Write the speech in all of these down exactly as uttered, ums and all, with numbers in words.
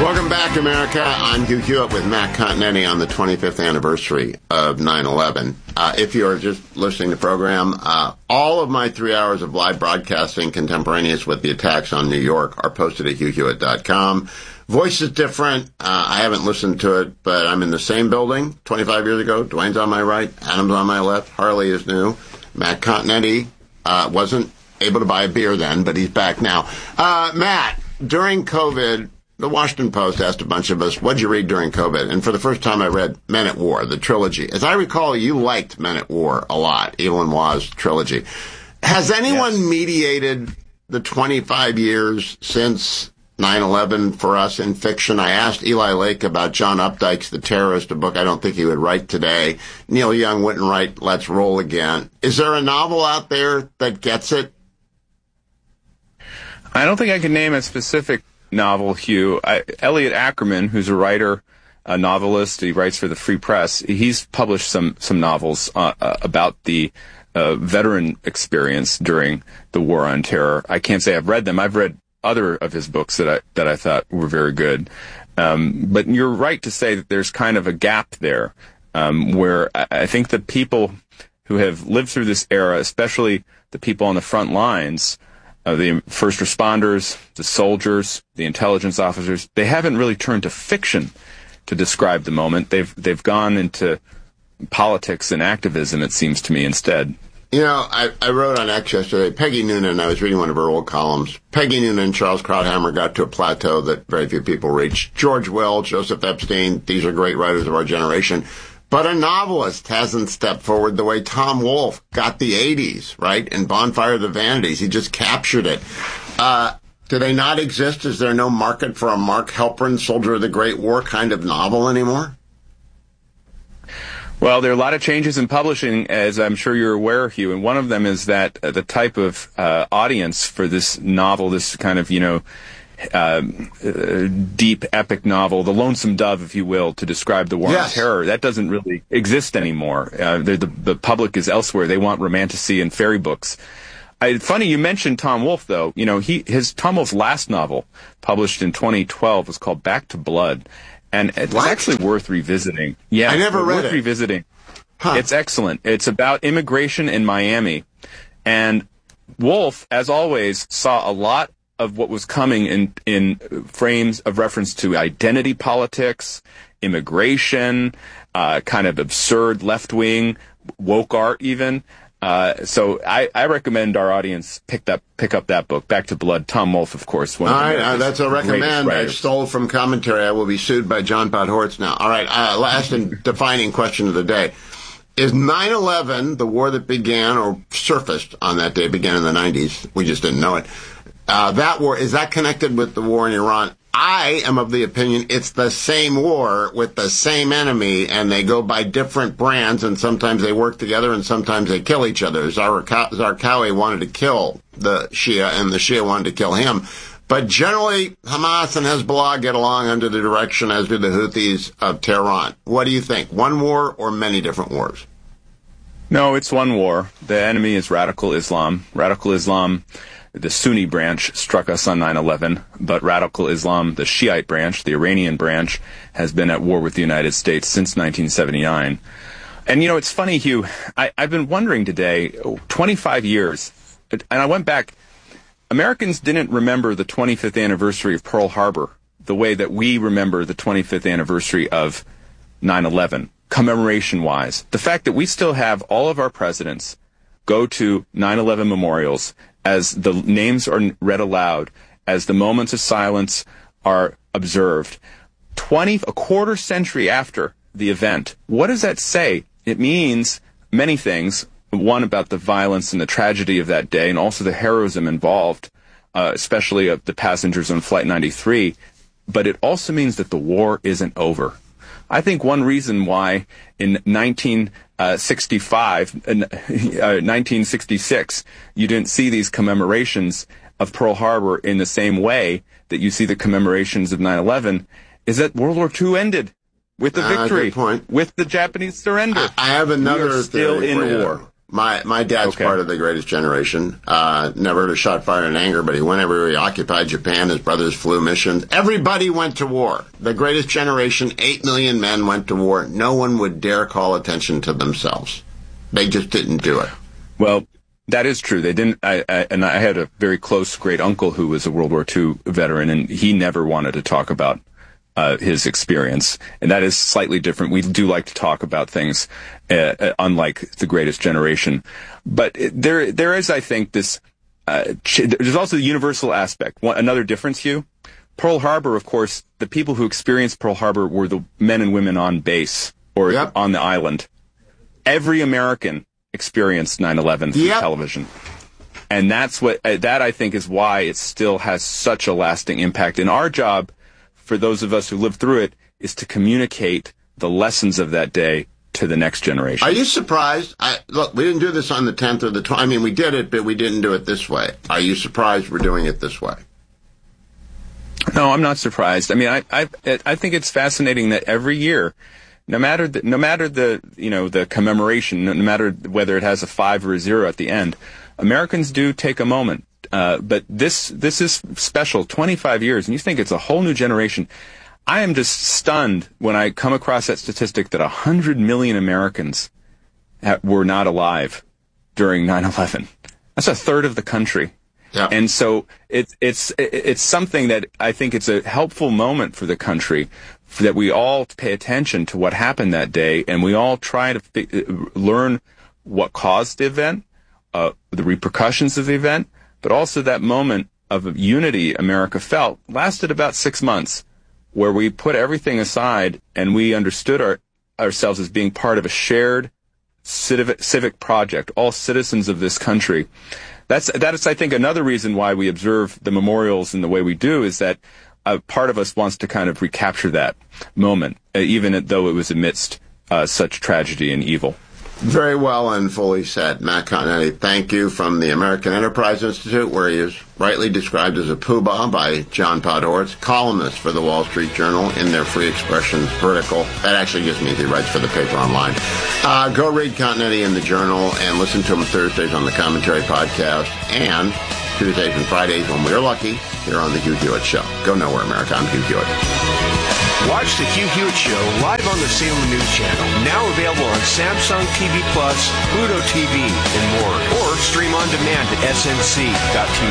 Welcome back, America. I'm Hugh Hewitt with Matt Continetti on the twenty-fifth anniversary of nine eleven. Uh, if you're just listening to the program, uh, all of my three hours of live broadcasting contemporaneous with the attacks on New York are posted at hugh hewitt dot com. Voice is different. Uh, I haven't listened to it, but I'm in the same building twenty-five years ago. Dwayne's on my right. Adam's on my left. Harley is new. Matt Continetti uh, wasn't able to buy a beer then, but he's back now. Uh, Matt, during COVID, the Washington Post asked a bunch of us, what'd you read during COVID? And for the first time, I read Men at War, the trilogy. As I recall, you liked Men at War a lot, Evelyn Waugh's trilogy. Has anyone yes. mediated the twenty-five years since nine eleven for us in fiction? I asked Eli Lake about John Updike's The Terrorist, a book I don't think he would write today. Neil Young wouldn't write Let's Roll Again. Is there a novel out there that gets it? I don't think I can name a specific novel, Hugh. I, Elliot Ackerman, who's a writer, a novelist, he writes for the Free Press. He's published some some novels uh, uh, about the uh, veteran experience during the War on Terror. I can't say I've read them. I've read other of his books that I that I thought were very good. Um, but you're right to say that there's kind of a gap there, um, where I, I think the people who have lived through this era, especially the people on the front lines, Uh, the first responders, the soldiers, the intelligence officers, they haven't really turned to fiction to describe the moment. They've they've gone into politics and activism, it seems to me, instead. You know, I, I wrote on X yesterday, Peggy Noonan, I was reading one of her old columns. Peggy Noonan and Charles Krauthammer got to a plateau that very few people reach. George Will, Joseph Epstein, these are great writers of our generation. But a novelist hasn't stepped forward the way Tom Wolfe got the eighties, right? In Bonfire of the Vanities. He just captured it. Uh, do they not exist? Is there no market for a Mark Halperin, Soldier of the Great War kind of novel anymore? Well, there are a lot of changes in publishing, as I'm sure you're aware, Hugh, and one of them is that uh, the type of uh, audience for this novel, this kind of, you know, Uh, uh, deep epic novel, The Lonesome Dove, if you will, to describe the War yes. on Terror, that doesn't really exist anymore. Uh, the, the, the public is elsewhere. They want romantasy and fairy books. I, funny you mentioned Tom Wolfe, though. You know, he his Tom Wolfe's last novel, published in twenty twelve, was called Back to Blood, and it's what? actually worth revisiting. Yeah, I never read worth it. revisiting. Huh. It's excellent. It's about immigration in Miami, and Wolfe, as always, saw a lot of what was coming in in frames of reference to identity politics, immigration, uh, kind of absurd left-wing, woke art even. Uh, so I, I recommend our audience pick up pick up that book, Back to Blood. Tom Wolfe, of course. One All of right, uh, that's a recommend. I stole from commentary. I will be sued by John Podhoretz now. All right, uh, last and defining question of the day. Is nine eleven, the war that began or surfaced on that day, began in the nineties, we just didn't know it, Uh, that war, is that connected with the war in Iran? I am of the opinion it's the same war with the same enemy, and they go by different brands, and sometimes they work together, and sometimes they kill each other. Zarqa- Zarqawi wanted to kill the Shia, and the Shia wanted to kill him. But generally, Hamas and Hezbollah get along under the direction, as do the Houthis of Tehran. What do you think? One war or many different wars? No, it's one war. The enemy is radical Islam. Radical Islam, the Sunni branch, struck us on nine eleven, but radical Islam, the Shiite branch, the Iranian branch, has been at war with the United States since nineteen seventy-nine. And, you know, it's funny, Hugh, I, I've been wondering today, twenty-five years, and I went back, Americans didn't remember the twenty-fifth anniversary of Pearl Harbor the way that we remember the twenty-fifth anniversary of nine eleven, commemoration-wise. The fact that we still have all of our presidents go to nine eleven memorials as the names are read aloud, as the moments of silence are observed, twenty, a quarter century after the event. What does that say? It means many things. One, about the violence and the tragedy of that day, and also the heroism involved, uh, especially of the passengers on Flight ninety-three. But it also means that the war isn't over. I think one reason why in nineteen sixty-five, uh, nineteen sixty-six, you didn't see these commemorations of Pearl Harbor in the same way that you see the commemorations of nine eleven is that World War Two ended with the Ah, victory, good point. with the Japanese surrender. I, I have another we are still theory in for you. war. My my dad's Okay. part of the Greatest Generation. Uh, never heard a shot fired in anger, but he went everywhere. He occupied Japan. His brothers flew missions. Everybody went to war. The Greatest Generation, eight million men went to war. No one would dare call attention to themselves. They just didn't do it. Well, that is true. They didn't, I, I, and I had a very close great uncle who was a World War Two veteran, and he never wanted to talk about uh, his experience. And that is slightly different. We do like to talk about things, uh, uh, unlike the Greatest Generation. But it, there, there is, I think, this. Uh, ch- there's also the universal aspect. One, another difference, Hugh. Pearl Harbor, of course, the people who experienced Pearl Harbor were the men and women on base or Yep. on the island. Every American experienced nine eleven through Yep. television. And that's what, uh, that I think is why it still has such a lasting impact. And our job, for those of us who lived through it, is to communicate the lessons of that day to the next generation. Are you surprised? I, look, we didn't do this on the tenth or the twentieth. I mean, we did it, but we didn't do it this way. Are you surprised we're doing it this way? No, I'm not surprised. I mean, I, I, I think it's fascinating that every year, no matter the, no matter the, you know, the commemoration, no matter whether it has a five or a zero at the end, Americans do take a moment. Uh, but this, this is special, twenty-five years, and you think it's a whole new generation. I am just stunned when I come across that statistic that one hundred million Americans ha- were not alive during nine eleven. That's a third of the country. Yeah. And so it's it's it's something that I think it's a helpful moment for the country, that we all pay attention to what happened that day, and we all try to fi- learn what caused the event, uh, the repercussions of the event, but also that moment of unity America felt lasted about six months, where we put everything aside and we understood our, ourselves as being part of a shared civic, civic project, all citizens of this country. That's, that is, I think, another reason why we observe the memorials in the way we do, is that a part of us wants to kind of recapture that moment, uh, even though it was amidst uh, such tragedy and evil. Very well and fully said. Matt Continetti, thank you, from the American Enterprise Institute, where he is rightly described as a poobah by John Podhoretz, columnist for the Wall Street Journal in their Free Expressions vertical. That actually just means he writes for the paper online. Uh, go read Continetti in the Journal and listen to him Thursdays on the Commentary Podcast, and Tuesdays and Fridays, when we're lucky, here on the Hugh Hewitt Show. Go nowhere, America. I'm Hugh Hewitt. Watch the Hugh Hewitt Show live on the Salem News Channel, now available on Samsung T V Plus, Pluto T V, and more. Or stream on demand at S N C dot T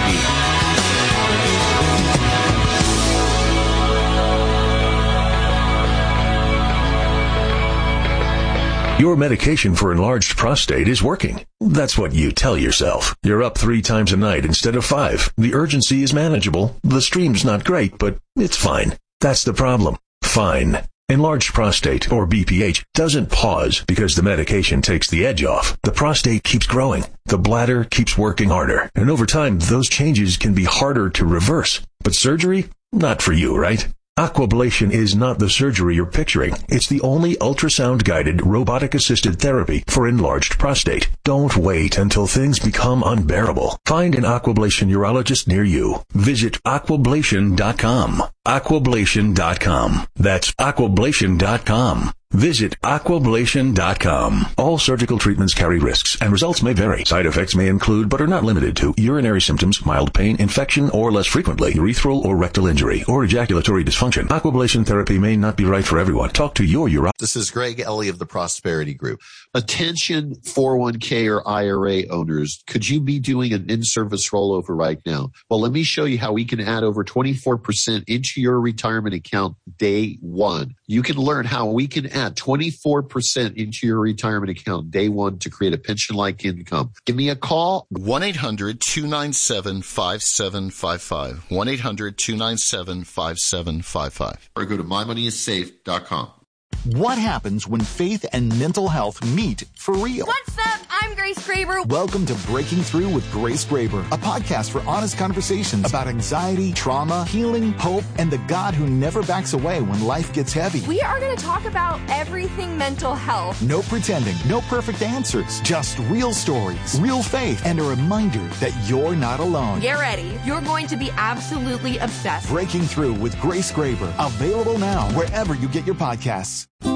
V. Your medication for enlarged prostate is working. That's what you tell yourself. You're up three times a night instead of five. The urgency is manageable. The stream's not great, but it's fine. That's the problem. Fine. Enlarged prostate, or B P H, doesn't pause because the medication takes the edge off. The prostate keeps growing. The bladder keeps working harder. And over time, those changes can be harder to reverse. But surgery? Not for you, right? Aquablation is not the surgery you're picturing. It's the only ultrasound-guided, robotic-assisted therapy for enlarged prostate. Don't wait until things become unbearable. Find an Aquablation urologist near you. Visit aquablation dot com. aquablation dot com. That's aquablation dot com. Visit aquablation dot com. All surgical treatments carry risks, and results may vary. Side effects may include, but are not limited to, urinary symptoms, mild pain, infection, or less frequently, urethral or rectal injury, or ejaculatory dysfunction. Aquablation therapy may not be right for everyone. Talk to your urologist. This is Greg Ellie of the Prosperity Group. Attention four oh one k or I R A owners, could you be doing an in-service rollover right now? Well, let me show you how we can add over twenty-four percent into your retirement account day one. You can learn how we can add twenty-four percent into your retirement account day one to create a pension-like income. Give me a call. one eight hundred two nine seven five seven five five. one eight hundred two nine seven five seven five five. Or go to my money is safe dot com. What happens when faith and mental health meet for real? What's up? I'm Grace Graber. Welcome to Breaking Through with Grace Graber, a podcast for honest conversations about anxiety, trauma, healing, hope, and the God who never backs away when life gets heavy. We are going to talk about everything mental health. No pretending, no perfect answers, just real stories, real faith, and a reminder that you're not alone. Get ready. You're going to be absolutely obsessed. Breaking Through with Grace Graber, available now wherever you get your podcasts.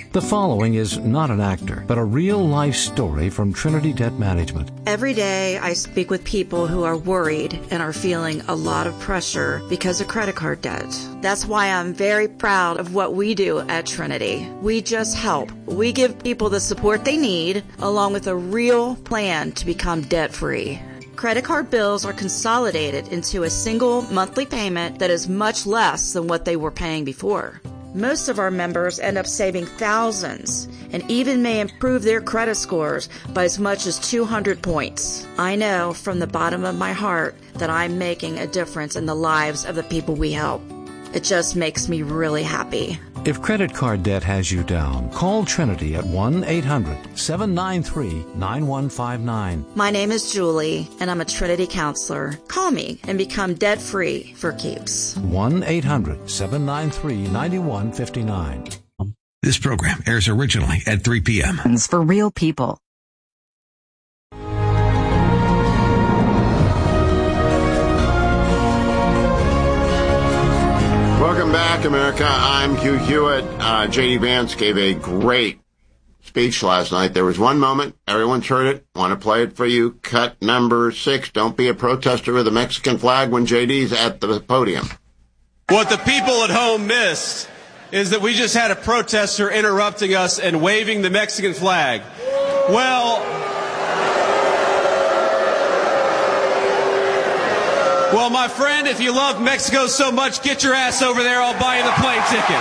The following is not an actor, but a real-life story from Trinity Debt Management. Every day I speak with people who are worried and are feeling a lot of pressure because of credit card debt. That's why I'm very proud of what we do at Trinity. We just help. We give people the support they need, along with a real plan to become debt-free. Credit card bills are consolidated into a single monthly payment that is much less than what they were paying before. Most of our members end up saving thousands and even may improve their credit scores by as much as two hundred points. I know from the bottom of my heart that I'm making a difference in the lives of the people we help. It just makes me really happy. If credit card debt has you down, call Trinity at one eight hundred seven nine three nine one five nine. My name is Julie, and I'm a Trinity counselor. Call me and become debt-free for keeps. one eight hundred seven nine three nine one five nine. This program airs originally at three p.m. It's for real people. Welcome back, America. I'm Hugh Hewitt. Uh, J D. Vance gave a great speech last night. There was one moment. Everyone's heard it. Want to play it for you. Cut number six. Don't be a protester with a Mexican flag when J D's at the podium. What the people at home missed is that we just had a protester interrupting us and waving the Mexican flag. Well... Well, my friend, if you love Mexico so much, get your ass over there. I'll buy you the plane ticket.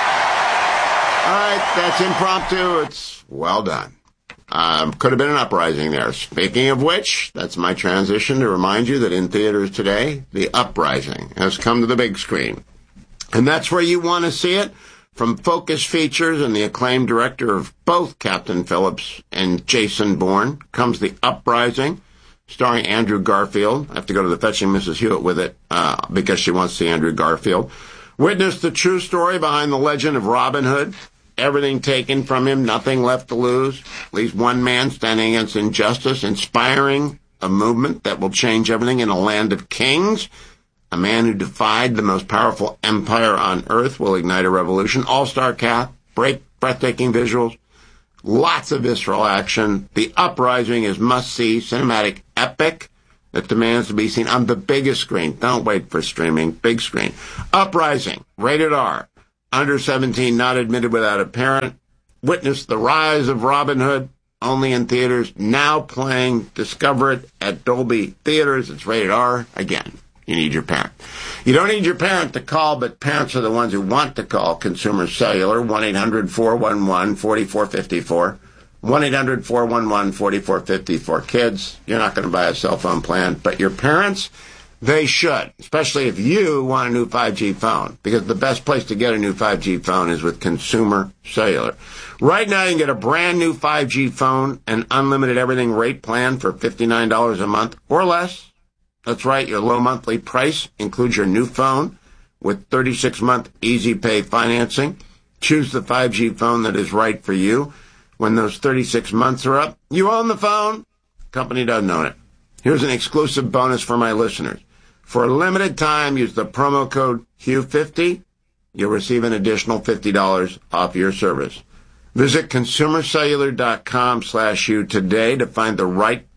All right, that's impromptu. It's well done. Um, could have been an uprising there. Speaking of which, that's my transition to remind you that in theaters today, The Uprising has come to the big screen. And that's where you want to see it. From Focus Features and the acclaimed director of both Captain Phillips and Jason Bourne comes The Uprising, starring Andrew Garfield. I have to go to the Fetching Missus Hewitt with it uh, because she wants to see Andrew Garfield. Witness the true story behind the legend of Robin Hood. Everything taken from him, nothing left to lose. At least one man standing against injustice, inspiring a movement that will change everything in a land of kings. A man who defied the most powerful empire on earth will ignite a revolution. All-star cast, break, breathtaking visuals. Lots of visceral action. The Uprising is must-see, cinematic epic that demands to be seen on the biggest screen. Don't wait for streaming. Big screen. Uprising, rated R. Under seventeen, not admitted without a parent. Witness the rise of Robin Hood. Only in theaters. Now playing. Discover it at Dolby Theaters. It's rated R. Again, you need your parent. You don't need your parent to call, but parents are the ones who want to call Consumer Cellular, one eight hundred four one one four four five four. one eight hundred four one one four four five four. Kids, you're not going to buy a cell phone plan, but your parents, they should, especially if you want a new five G phone, because the best place to get a new five G phone is with Consumer Cellular. Right now, you can get a brand new five G phone and unlimited everything rate plan for fifty-nine dollars a month or less. That's right, your low monthly price includes your new phone with thirty-six month easy pay financing. Choose the five G phone that is right for you. When those thirty-six months are up, you own the phone. Company doesn't own it. Here's an exclusive bonus for my listeners. For a limited time, use the promo code Hugh fifty. You'll receive an additional fifty dollars off your service. Visit consumercellular.com slash Hugh today to find the right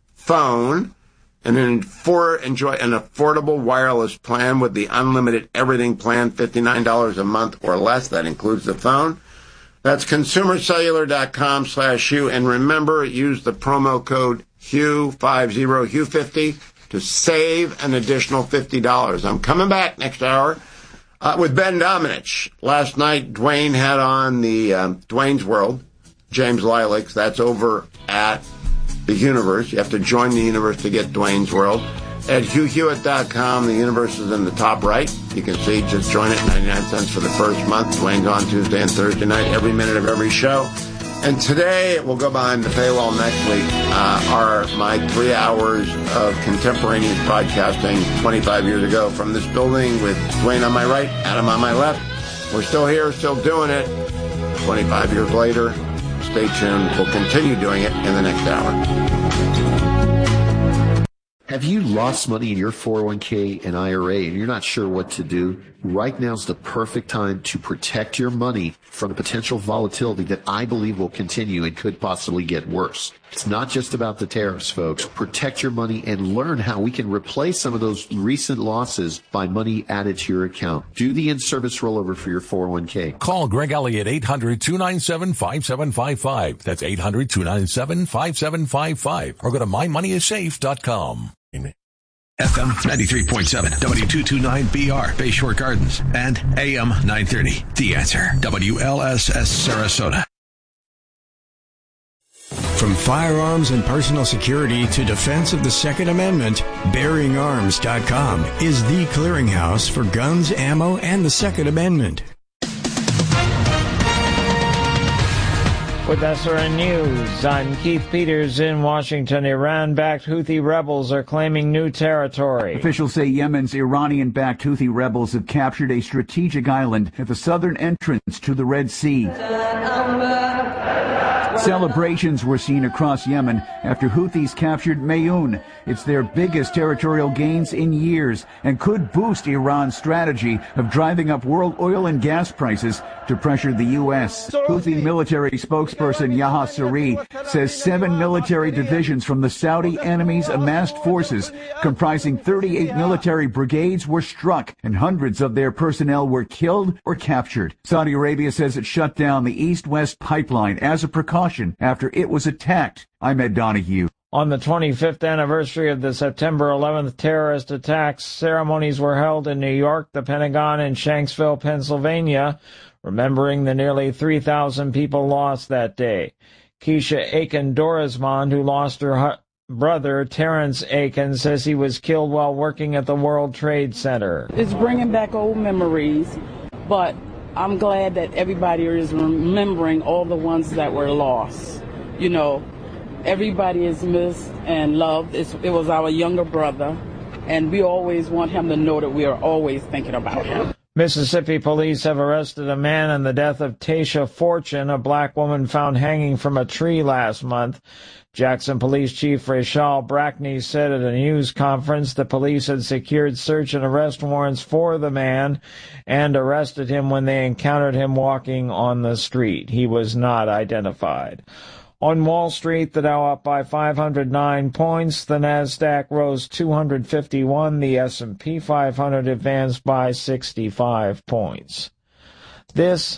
phone and then for enjoy an affordable wireless plan with the unlimited everything plan, fifty-nine dollars a month or less. That includes the phone. That's consumercellular.com slash Hugh. And remember, use the promo code Hugh fifty, Hugh fifty, to save an additional fifty dollars. I'm coming back next hour uh, with Ben Domenech. Last night, Dwayne had on the um, Dwayne's World, James Lilacs. That's over at the Universe. You have to join the Universe to get Dwayne's World. At hugh hewitt dot com, the Universe is in the top right. You can see, just join it, ninety-nine cents for the first month. Dwayne's on Tuesday and Thursday night, every minute of every show. And today, we'll go behind the paywall next week, uh, are my three hours of contemporaneous broadcasting twenty-five years ago from this building with Dwayne on my right, Adam on my left. We're still here, still doing it. twenty-five years later, stay tuned. We'll continue doing it in the next hour. Have you lost money in your four oh one k and I R A and you're not sure what to do? right now's the perfect time to protect your money from the potential volatility that I believe will continue and could possibly get worse. It's not just about the tariffs, folks. Protect your money and learn how we can replace some of those recent losses by money added to your account. Do the in-service rollover for your four oh one k. Call Greg Elliott, eight hundred, two nine seven, five seven five five. That's eight hundred, two nine seven, five seven five five. Or go to my money is safe dot com. F M ninety-three point seven, W two twenty-nine B R, Bayshore Gardens, and A M nine thirty. The Answer, W L S S Sarasota. From firearms and personal security to defense of the Second Amendment, bearing arms dot com is the clearinghouse for guns, ammo, and the Second Amendment. With S R N News, I'm Keith Peters in Washington. Iran-backed Houthi rebels are claiming new territory. Officials say Yemen's Iranian-backed Houthi rebels have captured a strategic island at the southern entrance to the Red Sea. Celebrations were seen across Yemen after Houthis captured Mayoun. It's their biggest territorial gains in years and could boost Iran's strategy of driving up world oil and gas prices to pressure the U S. Houthi military spokesperson Yahya Saree says seven military divisions from the Saudi enemy's amassed forces, comprising thirty-eight military brigades, were struck and hundreds of their personnel were killed or captured. Saudi Arabia says it shut down the east-west pipeline as a precaution after it was attacked. I'm Ed Donahue. On the twenty-fifth anniversary of the September eleventh terrorist attacks, ceremonies were held in New York, the Pentagon, and Shanksville, Pennsylvania, remembering the nearly three thousand people lost that day. Keisha Aiken-Dorismond, who lost her hu- brother, Terrence Aiken, says he was killed while working at the World Trade Center. It's bringing back old memories, but I'm glad that everybody is remembering all the ones that were lost. You know, everybody is missed and loved. It's, it was our younger brother, and we always want him to know that we are always thinking about him. Mississippi police have arrested a man in the death of Tasha Fortune, a black woman found hanging from a tree last month. Jackson Police Chief Rayshal Brackney said at a news conference the police had secured search and arrest warrants for the man and arrested him when they encountered him walking on the street. He was not identified. On Wall Street, the Dow up by five hundred nine points, the Nasdaq rose two hundred fifty-one, the S and P five hundred advanced by sixty-five points. This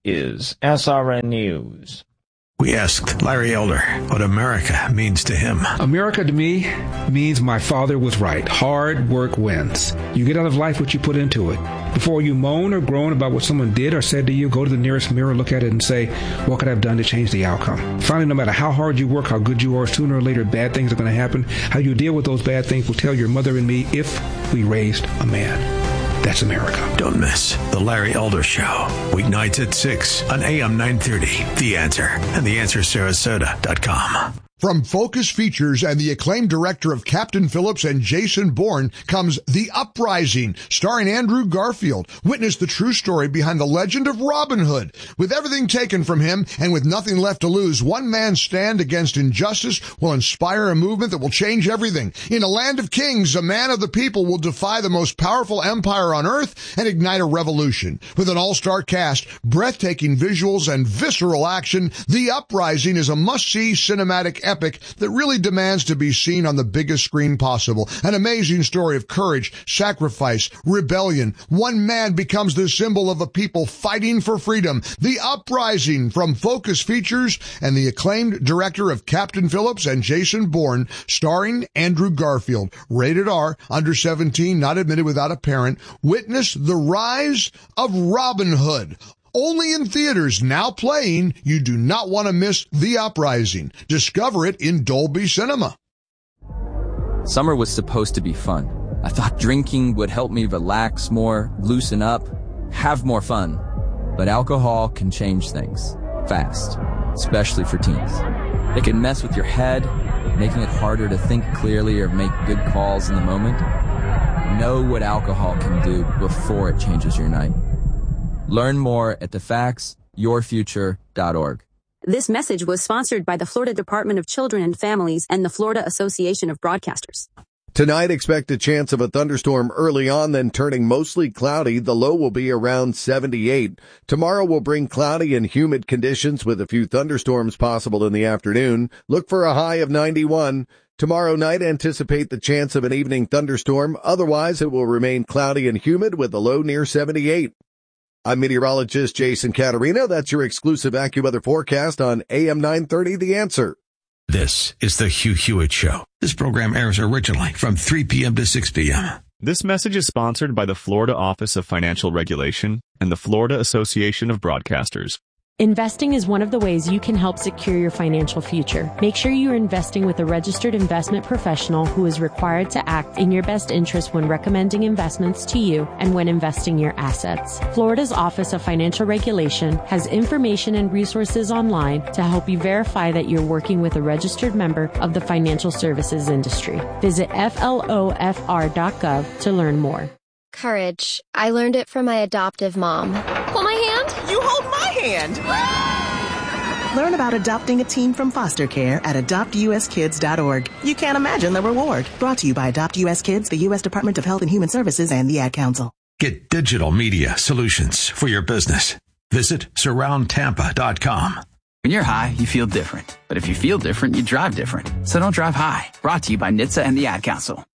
is S R N News. We asked Larry Elder what America means to him. America to me means my father was right. Hard work wins. You get out of life what you put into it. Before you moan or groan about what someone did or said to you, go to the nearest mirror, look at it, and say, what could I have done to change the outcome? Finally, no matter how hard you work, how good you are, sooner or later, bad things are going to happen. How you deal with those bad things will tell your mother and me if we raised a man. That's America. Don't miss The Larry Elder Show. Weeknights at six on A M nine thirty. The Answer and the answer sarasota dot com. From Focus Features and the acclaimed director of Captain Phillips and Jason Bourne comes The Uprising, starring Andrew Garfield. Witness the true story behind the legend of Robin Hood. With everything taken from him and with nothing left to lose, one man's stand against injustice will inspire a movement that will change everything. In a land of kings, a man of the people will defy the most powerful empire on earth and ignite a revolution. With an all-star cast, breathtaking visuals, and visceral action, The Uprising is a must-see cinematic epic that really demands to be seen on the biggest screen possible. An amazing story of courage, sacrifice, rebellion. One man becomes the symbol of a people fighting for freedom. The Uprising from Focus Features and the acclaimed director of Captain Phillips and Jason Bourne, starring Andrew Garfield. Rated R, under seventeen, not admitted without a parent. Witness the rise of Robin Hood. Only in theaters, now playing. You do not want to miss The Uprising. Discover it in Dolby Cinema. Summer was supposed to be fun. I thought drinking would help me relax more, loosen up, have more fun. But alcohol can change things fast, especially for teens. It can mess with your head, making it harder to think clearly or make good calls in the moment. Know what alcohol can do before it changes your night. Learn more at the facts your future dot org. This message was sponsored by the Florida Department of Children and Families and the Florida Association of Broadcasters. Tonight, expect a chance of a thunderstorm early on, then turning mostly cloudy. The low will be around seventy-eight. Tomorrow will bring cloudy and humid conditions with a few thunderstorms possible in the afternoon. Look for a high of ninety-one. Tomorrow night, anticipate the chance of an evening thunderstorm. Otherwise, it will remain cloudy and humid with a low near seventy-eight. I'm meteorologist Jason Caterino. That's your exclusive AccuWeather forecast on A M nine thirty, The Answer. This is the Hugh Hewitt Show. This program airs originally from three p.m. to six p.m. This message is sponsored by the Florida Office of Financial Regulation and the Florida Association of Broadcasters. Investing is one of the ways you can help secure your financial future. Make sure you are investing with a registered investment professional who is required to act in your best interest when recommending investments to you and when investing your assets. Florida's Office of Financial Regulation has information and resources online to help you verify that you're working with a registered member of the financial services industry. Visit F L O F R dot gov to learn more. Courage. I learned it from my adoptive mom. Hold my hand. You hold my hand. Learn about adopting a teen from foster care at adopt u s kids dot org. You can't imagine the reward. Brought to you by Adopt U S Kids, the U S Department of Health and Human Services, and the Ad Council. Get digital media solutions for your business. Visit surround tampa dot com. When you're high, you feel different. But if you feel different, you drive different. So don't drive high. Brought to you by N H T S A and the Ad Council.